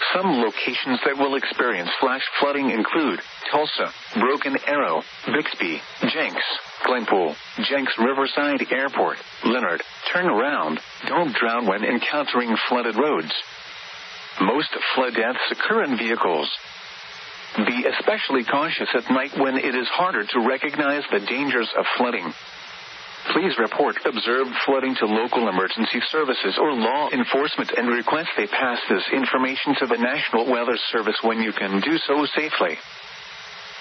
Some locations that will experience flash flooding include Tulsa, Broken Arrow, Bixby, Jenks, Glenpool, Jenks Riverside Airport, Leonard. Turn around. Don't drown when encountering flooded roads. Most flood deaths occur in vehicles. Be especially cautious at night when it is harder to recognize the dangers of flooding. Please report observed flooding to local emergency services or law enforcement and request they pass this information to the National Weather Service when you can do so safely.